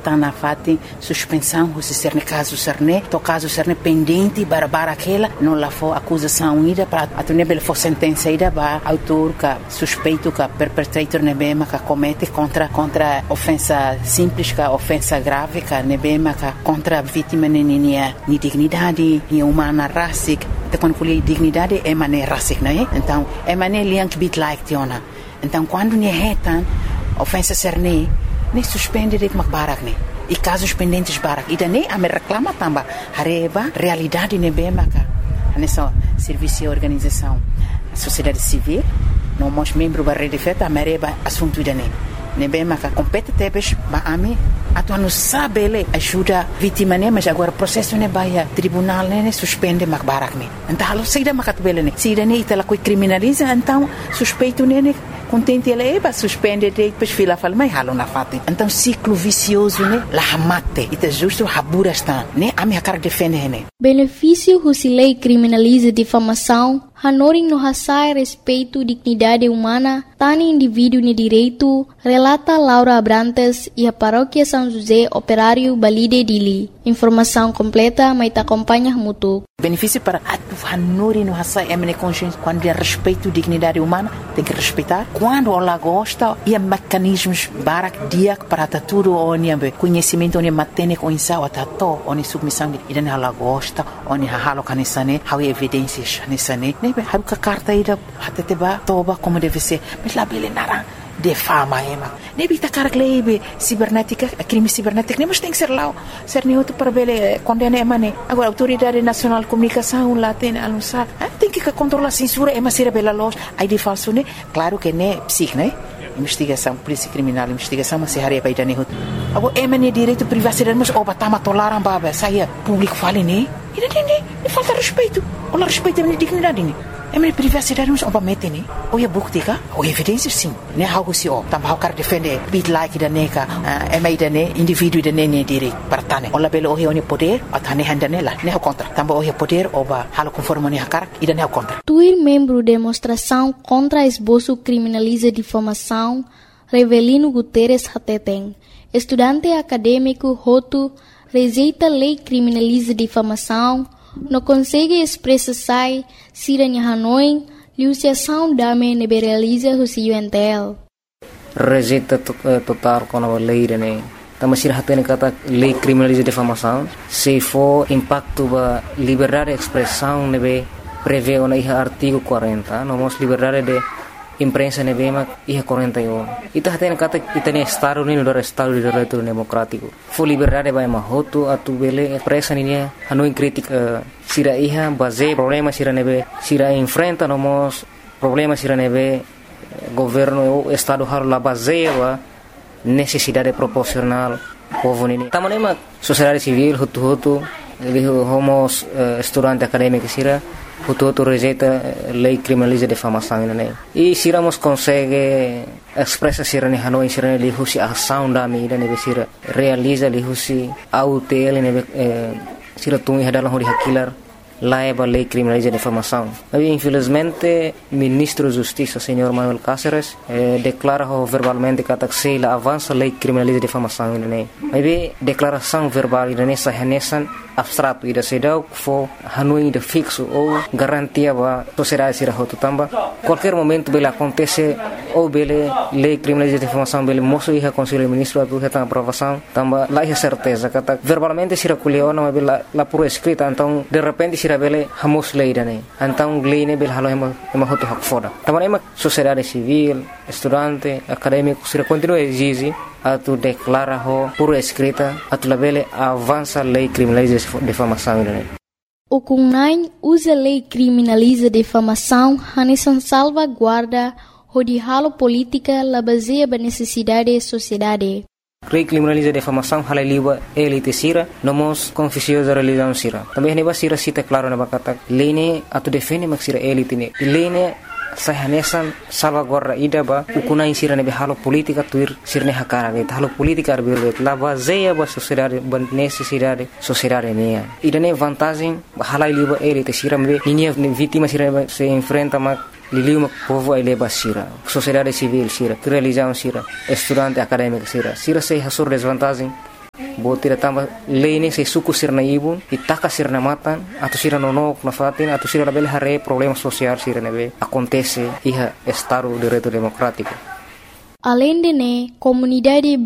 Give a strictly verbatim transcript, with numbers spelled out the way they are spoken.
tá na fati suspensão se ser no caso serne to caso serne pendente barbara aquela não lá for acusação ida para a tunebel for sentença ida ba autor que suspeito que perpetrator nebema que comete contra contra ofensa simples que ofensa grave que nebema que contra vítima nenia ni dignidade ni humana racic te quando colhe dignidade é maneira racic né então é maneira liank bit like tiona então quando ne retan ofensa serne ne suspende de barak ne e casos pendentes barak ida ne a me reclama tamba hareba realidade nebema que nessa serviço e organização sociedade civil não mos membro da rede feta mereba assunto ida ne nebema que compete tebes ba ami atu não sabe ele ajuda vítima né mas agora processo ne baia tribunal né suspende mak barak ne então halo seida makat bele ne seida ne itala coi criminaliza então suspeito ne contente ele é suspende de depois fila fala mas halo na fate então ciclo vicioso né la hamate ita justo habura está né a minha cara defende né benefício se lei criminaliza difamação Hanoring no hasai respeito dignidade humana, tani indivíduo ni direito, relata Laura Abrantes e a paróquia São José Operário Balide Dili. Informação completa, mas te acompanha muito. Benefício para a Hanoring no hasai é minha consciência quando é respeito dignidade humana, tem que respeitar. Quando ela gosta, e mecanismos barak dia para tudo onde conhecimento onde matene com insau atato onde submissão e dan ela gosta onde halo kanisane, há evidências nisane. Haru ka carta ida hatete ba toba como deve ser mas lá bele nara de fama ema nebi ta cara glebe cibernética crime cibernético nem mas tem que ser lá ser neutro para bele condena ema ne agora autoridade nacional de comunicação lá tem anunciar tem que controlar a censura ema ser bela loja aí de falso né claro que né psic né investigação polícia criminal investigação mas se haria para ida ne agora ema ne direito privacidade mas oba tama tolaram baba saia público fale né ida ne ne falta respeito olha respeito a minha dignidade né é minha privacidade mas oba mete né ou é buktika ou evidências sim né algo se ó também o cara defende bit like da neca é mais da né indivíduo da né né direito para tane olha belo o é poder a tane handa nela né o contra também o é poder oba halo conforme né cara e da né o contra tuir membro demonstração contra esboço criminaliza difamação Revelino Guterres Hateten estudante acadêmico Roto rejeita lei criminaliza difamação não consegue expressar sai siranya Hanoi liusiação dame neberaliza o C U N T L rejeita total com a lei né também se hatene kata lei criminaliza difamação se for impacto ba liberdade de expressão nebe prevê o na artigo quarenta não mos liberdade de imprensa nebema iha quarenta e um ita hatene kata ita ne estado ni do estado de direito democrático fo liberdade vai mahoto atu bele presa ni Hanoi crítica sira iha base problema sira nebe sira enfrenta nomos problema sira nebe governo o estado har la base wa necessidade proporcional povo ni tamanema sociedade civil hutu hutu homos estudante acadêmico sira Hutu rejeita lei criminaliza difamação né e se iramos consegue expressa sira ne Hanoi sira ne lihusi ação da mídia ne sira realiza lihusi autel ne sira tungi hadalah hori hakilar laiba lei criminaliza difamação mas infelizmente ministro da justiça senhor Manuel Cáceres eh, declara verbalmente que ataque la avança lei criminaliza difamação né mas declaração verbal ne sahanesan abstrato ida sedau fo Hanoi de fixo ou garantia ba sociedade sira hotu tamba qualquer momento bele acontece ou bele lei criminaliza difamação bele moço ia conselho ministro atu reta aprovação tamba lá é certeza que verbalmente sira culiona mas bele la por escrita então de repente sira bele hamos lei dane então lei ne bele halo ema ema hotu hak foda tamba ema sociedade civil estudante acadêmico sira continua exige atu declara ho por escrita atu labele avança lei criminaliza difamação né o Kunai usa lei criminaliza difamação hanesan salvaguarda o de halo política la baseia ba necessidade sociedade lei criminaliza difamação hala liba elite sira nomos confissio da religião sira também ne ba sira cita claro na bakata lei ne atu defende mak sira elite ne lei ne sahanesan salvaguarda ida ba ukunai sira ne halo politika tuir sirne hakara ge halo politika arbir la baseia ba sociedade ba necessidade sociedade ne ida ne vantagem hala liba elite sira me linha vítima sira se enfrenta ma liliu povo ele ba sira sociedade civil sira religião sira estudante acadêmico sira sira se hasur desvantagem Bo tira tamba lei ni se suku sirna ibun, itaka sirna matan, atau sirna nonok na fatin, atau sirna label hare problema sosial sirna nebe acontece iha estado direito democrático. Além de né, comunidade